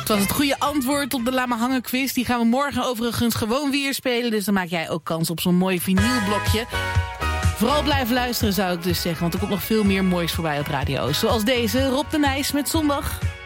was het goede antwoord op de Laat Me Hangen quiz. Die gaan we morgen overigens gewoon weer spelen. Dus dan maak jij ook kans op zo'n mooi vinylblokje. Vooral blijven luisteren zou ik dus zeggen. Want er komt nog veel meer moois voorbij op radio. Zoals deze, Rob de Nijs met Zondag.